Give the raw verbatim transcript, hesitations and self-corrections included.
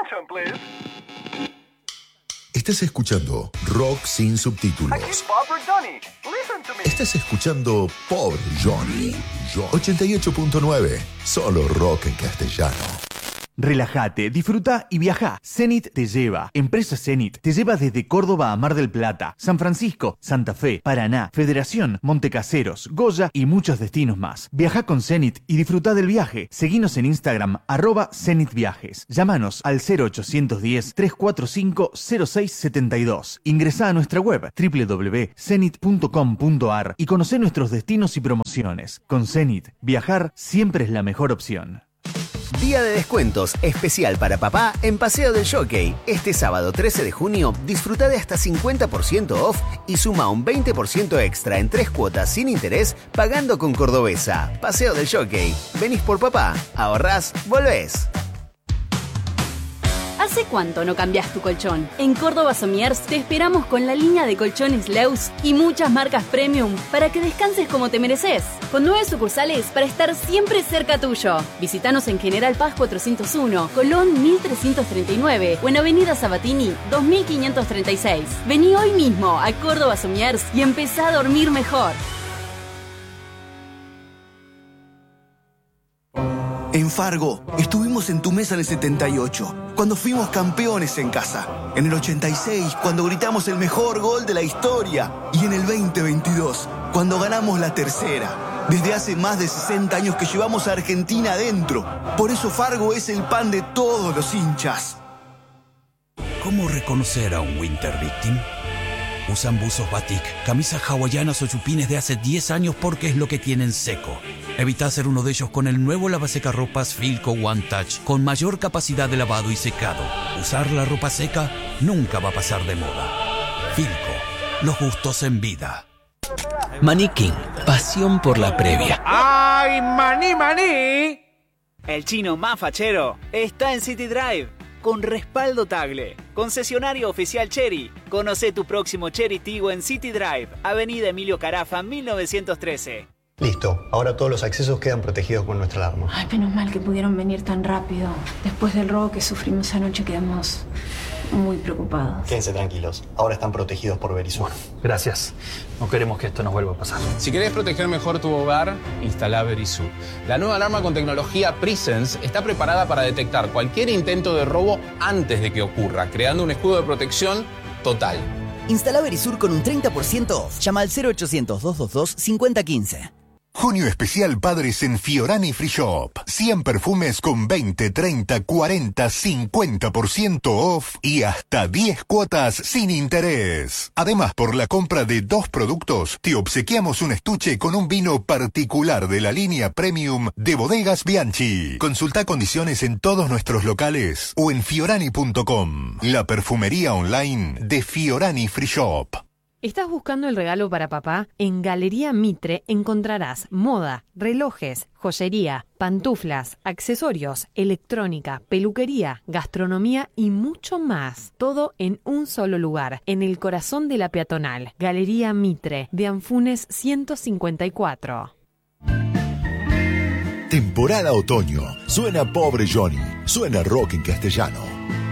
Attention, please. Estás escuchando Rock sin subtítulos. Aquí Bob Johnny. Listen to me. Estás escuchando Pobre Johnny. ochenta y ocho punto nueve. Solo rock en castellano. Relájate, disfruta y viaja. Zenit te lleva. Empresa Zenit te lleva desde Córdoba a Mar del Plata, San Francisco, Santa Fe, Paraná, Federación, Montecaseros, Goya y muchos destinos más. Viaja con Zenit y disfruta del viaje. Seguinos en Instagram, arroba Zenit Viajes. Llámanos al cero ochocientos diez, trescientos cuarenta y cinco, cero seis setenta y dos. Ingresá a nuestra web doble u doble u doble u punto zenit punto com punto a r y conocé nuestros destinos y promociones. Con Zenit, viajar siempre es la mejor opción. Día de descuentos especial para papá en Paseo del Jockey. Este sábado trece de junio disfruta de hasta cincuenta por ciento off y suma un veinte por ciento extra en tres cuotas sin interés pagando con Cordobesa. Paseo del Jockey. Venís por papá, ahorrás, volvés. ¿Hace cuánto no cambias tu colchón? En Córdoba Somiers te esperamos con la línea de colchones Leus y muchas marcas premium para que descanses como te mereces. Con nueve sucursales para estar siempre cerca tuyo. Visítanos en General Paz cuatrocientos uno, Colón mil trescientos treinta y nueve o en Avenida Sabatini dos mil quinientos treinta y seis. Vení hoy mismo a Córdoba Somiers y empezá a dormir mejor. En Fargo, estuvimos en tu mesa en el setenta y ocho, cuando fuimos campeones en casa. En el ochenta y seis, cuando gritamos el mejor gol de la historia. Y en el veinte veintidós, cuando ganamos la tercera. Desde hace más de sesenta años que llevamos a Argentina adentro. Por eso Fargo es el pan de todos los hinchas. ¿Cómo reconocer a un Winter Victim? Usan buzos batik, camisas hawaianas o chupines de hace diez años porque es lo que tienen seco. Evita ser uno de ellos con el nuevo lavasecarropas Filco One Touch con mayor capacidad de lavado y secado. Usar la ropa seca nunca va a pasar de moda. Filco, los gustos en vida. Maní King, pasión por la previa. ¡Ay, maní, maní! El chino más fachero está en City Drive, con respaldo Tagle. Concesionario oficial Chery. Conoce tu próximo Chery Tiggo en City Drive, Avenida Emilio Carafa, mil novecientos trece. Listo, ahora todos los accesos quedan protegidos con nuestra alarma. Ay, menos mal que pudieron venir tan rápido. Después del robo que sufrimos anoche quedamos muy preocupados. Quédense tranquilos, ahora están protegidos por Verisur. Gracias, no queremos que esto nos vuelva a pasar. Si querés proteger mejor tu hogar, instala Verisur. La nueva alarma con tecnología Presence está preparada para detectar cualquier intento de robo antes de que ocurra, creando un escudo de protección total. Instala Verisur con un treinta por ciento off. Llama al cero ochocientos, doscientos veintidós, cincuenta quince. Junio especial Padres en Fiorani Free Shop. cien perfumes con veinte, treinta, cuarenta, cincuenta por ciento off y hasta diez cuotas sin interés. Además, por la compra de dos productos, te obsequiamos un estuche con un vino particular de la línea Premium de Bodegas Bianchi. Consulta condiciones en todos nuestros locales o en fiorani punto com, la perfumería online de Fiorani Free Shop. ¿Estás buscando el regalo para papá? En Galería Mitre encontrarás moda, relojes, joyería, pantuflas, accesorios, electrónica, peluquería, gastronomía y mucho más. Todo en un solo lugar, en el corazón de la peatonal. Galería Mitre, de Anfunes ciento cincuenta y cuatro. Temporada otoño. Suena Pobre Johnny. Suena rock en castellano.